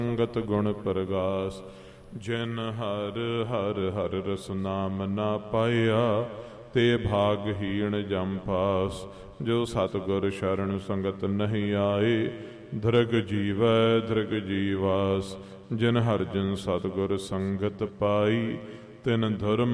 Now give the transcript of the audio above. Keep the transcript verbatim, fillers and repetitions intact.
ਸੰਗਤ ਗੁਣ ਪ੍ਰਗਾਸ। ਜਿਨ ਹਰ ਹਰ ਹਰ ਰਸ ਨਾਮ ਨਾ ਪਾਇਆ, ਤੇ ਭਾਗਹੀਣ ਜਮ ਪਾਸ। ਜੋ ਸਤਿਗੁਰ ਸ਼ਰਨ ਸੰਗਤ ਨਹੀਂ ਆਏ, ਧਰਗ ਜੀਵੈ ਧਰਗ ਜੀਵਾਸ। ਜਿਨ ਹਰ ਜਨ ਸਤਿਗੁਰ ਸੰਗਤ ਪਾਈ, ਤਿਨ ਧਰਮ